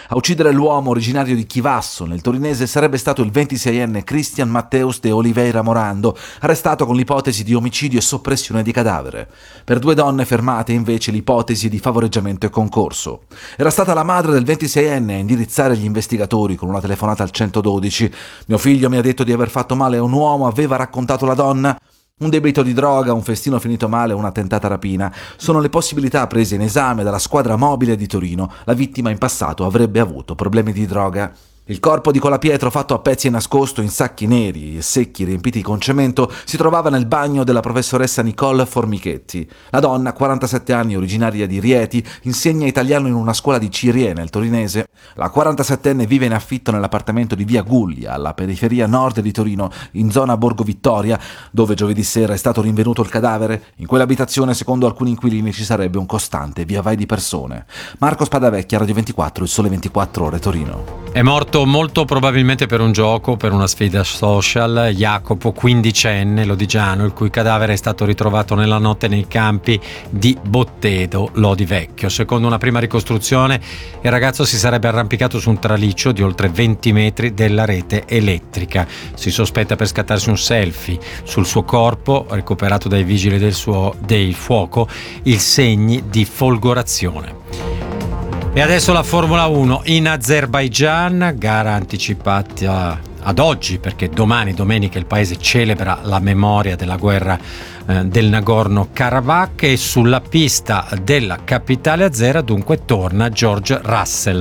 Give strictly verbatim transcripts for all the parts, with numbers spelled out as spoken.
A uccidere l'uomo originario di Chivasso, nel torinese, sarebbe stato il ventiseienne Christian Mateus de Oliveira Morando, arrestato con l'ipotesi di omicidio e soppressione di cadavere. Per due donne fermate, invece, l'ipotesi di favoreggiamento e concorso. Era stata la madre del ventiseienne a indirizzare gli investigatori con una telefonata al centododici. Mio figlio mi ha detto di aver fatto male a un uomo, aveva raccontato la donna. Un debito di droga, un festino finito male, una tentata rapina sono le possibilità prese in esame dalla squadra mobile di Torino. La vittima in passato avrebbe avuto problemi di droga. Il corpo di Colapietro, fatto a pezzi e nascosto in sacchi neri e secchi riempiti con cemento, si trovava nel bagno della professoressa Nicole Formichetti. La donna, quarantasette anni, originaria di Rieti, insegna italiano in una scuola di Cirie, nel torinese. La quarantasettenne vive in affitto nell'appartamento di via Guglia, alla periferia nord di Torino, in zona Borgo Vittoria, dove giovedì sera è stato rinvenuto il cadavere. In quell'abitazione, secondo alcuni inquilini, ci sarebbe un costante via vai di persone. Marco Spadavecchia, Radio ventiquattro, Il Sole ventiquattro Ore, Torino. È morto molto probabilmente per un gioco, per una sfida social, Jacopo, quindicenne, lodigiano, il cui cadavere è stato ritrovato nella notte nei campi di Bottedo, Lodi Vecchio. Secondo una prima ricostruzione, il ragazzo si sarebbe arrampicato su un traliccio di oltre venti metri della rete elettrica. Si sospetta per scattarsi un selfie. Sul suo corpo, recuperato dai vigili del, suo, del fuoco, i segni di folgorazione. E adesso la Formula uno in Azerbaigian, gara anticipata ad oggi perché domani, domenica, il paese celebra la memoria della guerra eh, del Nagorno-Karabakh, e sulla pista della capitale azera dunque torna George Russell.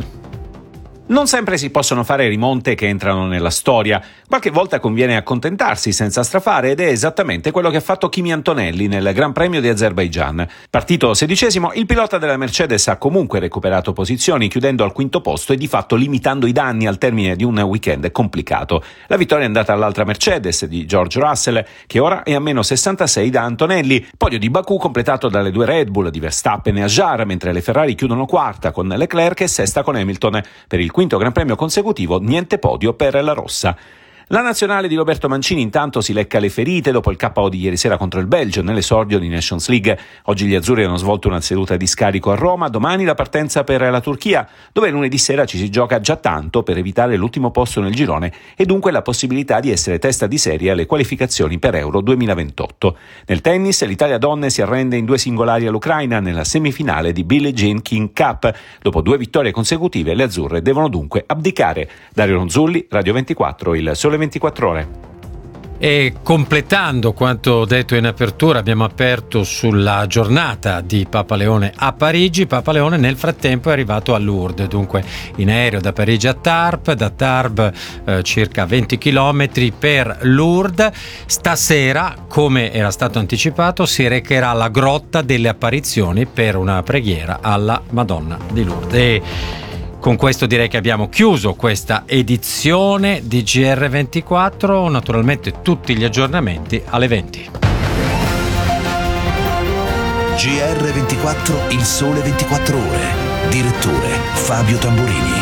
Non sempre si possono fare rimonte che entrano nella storia. Qualche volta conviene accontentarsi senza strafare, ed è esattamente quello che ha fatto Kimi Antonelli nel Gran Premio di Azerbaigian. Partito sedicesimo, il pilota della Mercedes ha comunque recuperato posizioni, chiudendo al quinto posto e di fatto limitando i danni al termine di un weekend complicato. La vittoria è andata all'altra Mercedes di George Russell, che ora è a meno sessantasei da Antonelli. Podio di Baku completato dalle due Red Bull di Verstappen e Hajar, mentre le Ferrari chiudono quarta con Leclerc e sesta con Hamilton. Per il quinto Gran Premio consecutivo, niente podio per la rossa. La nazionale di Roberto Mancini intanto si lecca le ferite dopo il K O di ieri sera contro il Belgio nell'esordio di Nations League. Oggi gli azzurri hanno svolto una seduta di scarico a Roma, domani la partenza per la Turchia, dove lunedì sera ci si gioca già tanto per evitare l'ultimo posto nel girone e dunque la possibilità di essere testa di serie alle qualificazioni per Euro duemilaventotto. Nel tennis l'Italia donne si arrende in due singolari all'Ucraina nella semifinale di Billie Jean King Cup. Dopo due vittorie consecutive le azzurre devono dunque abdicare. Dario Ronzulli, Radio ventiquattro, Il Sole ventiquattro Ore. E completando quanto detto in apertura, abbiamo aperto sulla giornata di Papa Leone a Parigi. Papa Leone nel frattempo è arrivato a Lourdes, dunque in aereo da Parigi a Tarbes, da Tarbes eh, circa venti chilometri per Lourdes. Stasera, come era stato anticipato, si recherà alla Grotta delle Apparizioni per una preghiera alla Madonna di Lourdes. E con questo direi che abbiamo chiuso questa edizione di G R ventiquattro, naturalmente tutti gli aggiornamenti alle venti. G R ventiquattro, Il Sole ventiquattro Ore. Direttore Fabio Tamburini.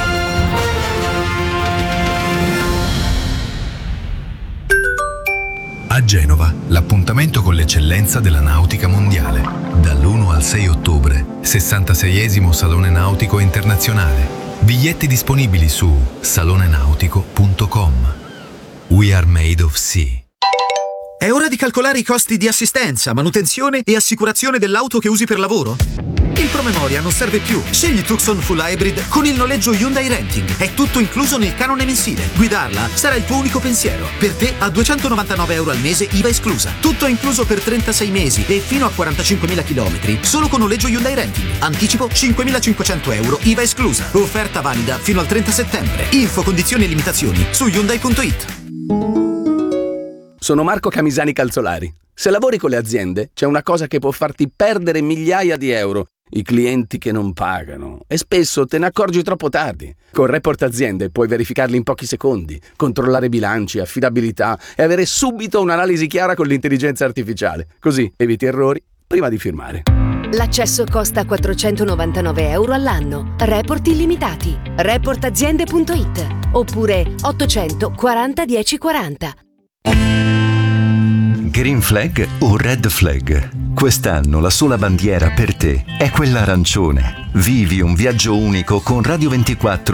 A Genova, l'appuntamento con l'eccellenza della nautica mondiale. Dall'primo al sei ottobre, sessantaseiesimo Salone Nautico Internazionale. Biglietti disponibili su salone nautico punto com. We are made of sea. È ora di calcolare i costi di assistenza, manutenzione e assicurazione dell'auto che usi per lavoro? Il promemoria non serve più. Scegli Tucson Full Hybrid con il noleggio Hyundai Renting. È tutto incluso nel canone mensile. Guidarla sarà il tuo unico pensiero. Per te a duecentonovantanove euro al mese, I V A esclusa. Tutto incluso per trentasei mesi e fino a quarantacinquemila chilometri. Solo con noleggio Hyundai Renting. Anticipo cinquemilacinquecento euro, I V A esclusa. Offerta valida fino al trenta settembre. Info, condizioni e limitazioni su Hyundai punto it. Sono Marco Camisani Calzolari. Se lavori con le aziende, c'è una cosa che può farti perdere migliaia di euro: i clienti che non pagano. E spesso te ne accorgi troppo tardi. Con Report Aziende puoi verificarli in pochi secondi, controllare bilanci, affidabilità e avere subito un'analisi chiara con l'intelligenza artificiale. Così eviti errori prima di firmare. L'accesso costa quattrocentonovantanove euro all'anno. Report illimitati. report aziende punto it oppure ottocento quaranta dieci quaranta. Green Flag o Red Flag? Quest'anno la sola bandiera per te è quella arancione. Vivi un viaggio unico con Radio ventiquattro